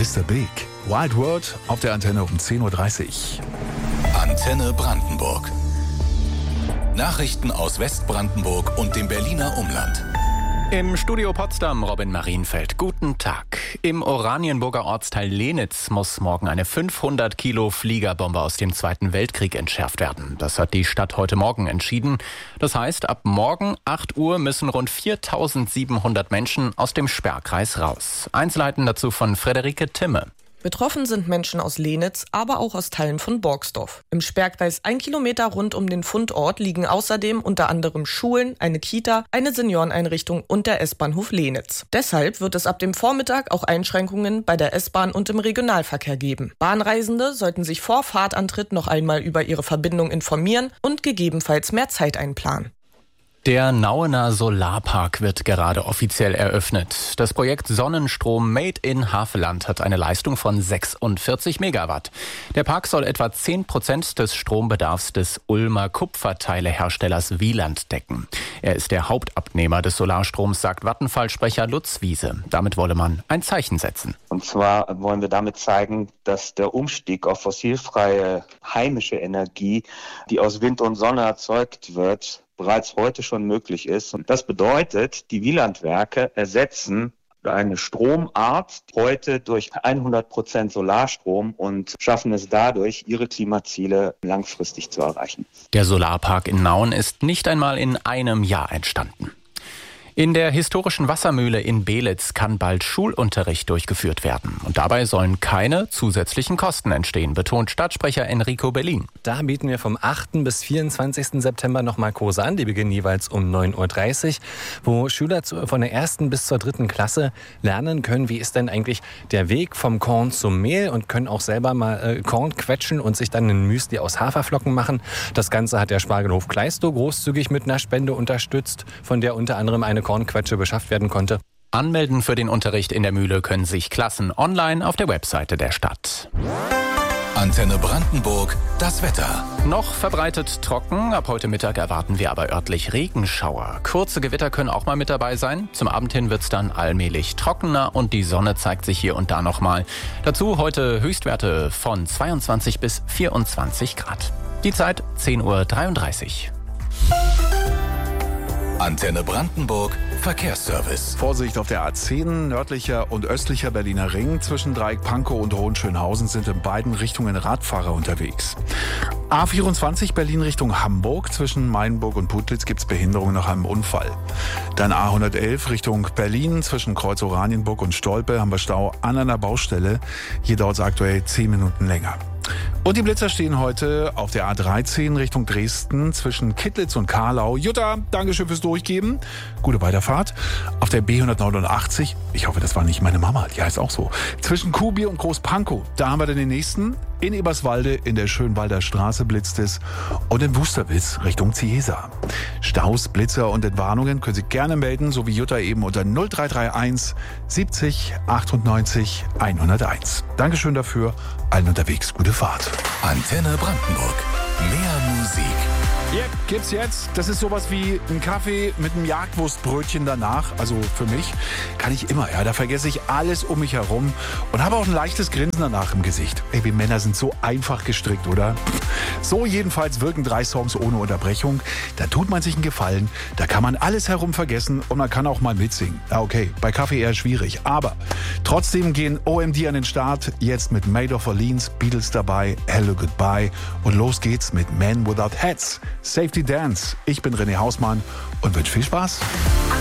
Mr. Big. Wild World auf der Antenne um 10.30 Uhr. Antenne Brandenburg. Nachrichten aus Westbrandenburg und dem Berliner Umland. Im Studio Potsdam Robin Marienfeld. Guten Tag. Im Oranienburger Ortsteil Lenitz muss morgen eine 500 Kilo Fliegerbombe aus dem Zweiten Weltkrieg entschärft werden. Das hat die Stadt heute Morgen entschieden. Das heißt, ab morgen 8 Uhr müssen rund 4.700 Menschen aus dem Sperrkreis raus. Einzelheiten dazu von Friederike Timme. Betroffen sind Menschen aus Lenitz, aber auch aus Teilen von Borgsdorf. Im Sperrkreis 1 Kilometer rund um den Fundort liegen außerdem unter anderem Schulen, eine Kita, eine Senioreneinrichtung und der S-Bahnhof Lenitz. Deshalb wird es ab dem Vormittag auch Einschränkungen bei der S-Bahn und im Regionalverkehr geben. Bahnreisende sollten sich vor Fahrtantritt noch einmal über ihre Verbindung informieren und gegebenenfalls mehr Zeit einplanen. Der Nauener Solarpark wird gerade offiziell eröffnet. Das Projekt Sonnenstrom Made in Havelland hat eine Leistung von 46 Megawatt. Der Park soll etwa 10% des Strombedarfs des Ulmer Kupferteileherstellers Wieland decken. Er ist der Hauptabnehmer des Solarstroms, sagt Vattenfall-Sprecher Lutz Wiese. Damit wolle man ein Zeichen setzen. Und zwar wollen wir damit zeigen, dass der Umstieg auf fossilfreie heimische Energie, die aus Wind und Sonne erzeugt wird, bereits heute schon möglich ist. Und das bedeutet, die Wielandwerke ersetzen eine Stromart heute durch 100% Solarstrom und schaffen es dadurch, ihre Klimaziele langfristig zu erreichen. Der Solarpark in Nauen ist nicht einmal in einem Jahr entstanden. In der historischen Wassermühle in Belitz kann bald Schulunterricht durchgeführt werden. Und dabei sollen keine zusätzlichen Kosten entstehen, betont Stadtsprecher Enrico Berlin. Da bieten wir vom 8. bis 24. September nochmal Kurse an. Die beginnen jeweils um 9.30 Uhr, wo Schüler von der 1. bis zur 3. Klasse lernen können, wie ist denn eigentlich der Weg vom Korn zum Mehl und können auch selber mal Korn quetschen und sich dann ein Müsli aus Haferflocken machen. Das Ganze hat der Spargelhof Kleistow großzügig mit einer Spende unterstützt, von der unter anderem eine Kornquetsche beschafft werden konnte. Anmelden für den Unterricht in der Mühle können sich Klassen online auf der Webseite der Stadt. Antenne Brandenburg, das Wetter. Noch verbreitet trocken, ab heute Mittag erwarten wir aber örtlich Regenschauer. Kurze Gewitter können auch mal mit dabei sein. Zum Abend hin wird es dann allmählich trockener und die Sonne zeigt sich hier und da nochmal. Dazu heute Höchstwerte von 22 bis 24 Grad. Die Zeit 10.33 Uhr. Antenne Brandenburg, Verkehrsservice. Vorsicht auf der A10, nördlicher und östlicher Berliner Ring. Zwischen Dreieck-Pankow und Hohenschönhausen sind in beiden Richtungen Radfahrer unterwegs. A24 Berlin Richtung Hamburg. Zwischen Mainburg und Putlitz gibt es Behinderungen nach einem Unfall. Dann A111 Richtung Berlin. Zwischen Kreuz Oranienburg und Stolpe haben wir Stau an einer Baustelle. Hier dauert es aktuell 10 Minuten länger. Und die Blitzer stehen heute auf der A13 Richtung Dresden zwischen Kittlitz und Karlau. Jutta, Dankeschön fürs Durchgeben. Gute Weiterfahrt. Auf der B189, ich hoffe, das war nicht meine Mama, die heißt auch so, zwischen Kuhbier und Großpankow. Da haben wir dann den nächsten. In Eberswalde in der Schönwalder Straße blitzt es und in Wusterwitz Richtung Ciesa. Staus, Blitzer und Entwarnungen können Sie gerne melden, so wie Jutta eben unter 0331 70 98 101. Dankeschön dafür. Allen unterwegs gute Fahrt. Antenne Brandenburg. Mehr Musik. Hier gibt's jetzt, das ist sowas wie ein Kaffee mit einem Jagdwurstbrötchen danach. Also für mich kann ich immer, ja, da vergesse ich alles um mich herum und habe auch ein leichtes Grinsen danach im Gesicht. Ey, wir Männer sind so einfach gestrickt, oder? So jedenfalls wirken 3 Songs ohne Unterbrechung. Da tut man sich einen Gefallen, da kann man alles herum vergessen und man kann auch mal mitsingen. Ja, okay, bei Kaffee eher schwierig, aber trotzdem gehen OMD an den Start. Jetzt mit Made of Orleans, Beatles dabei, Hello Goodbye und los geht's mit Men Without Hats. Safety Dance. Ich bin René Hausmann und wünsche viel Spaß.